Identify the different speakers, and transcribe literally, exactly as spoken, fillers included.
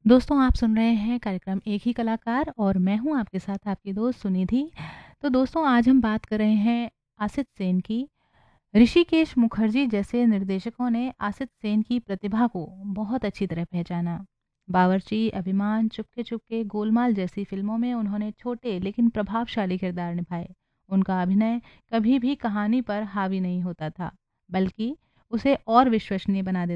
Speaker 1: दोस्तों आप सुन रहे हैं कार्यक्रम एक ही कलाकार और मैं हूं आपके साथ आपकी दोस्त सुनिधि। तो दोस्तों आज हम बात कर रहे हैं आसित सेन की। ऋषिकेश मुखर्जी जैसे निर्देशकों ने आसित सेन की प्रतिभा को बहुत अच्छी तरह पहचाना। बावर्ची, अभिमान, चुपके चुपके, गोलमाल जैसी फिल्मों में उन्होंने छोटे लेकिन प्रभावशाली किरदार निभाए। उनका अभिनय कभी भी कहानी पर हावी नहीं होता था, बल्कि उसे और विश्वसनीय बना देता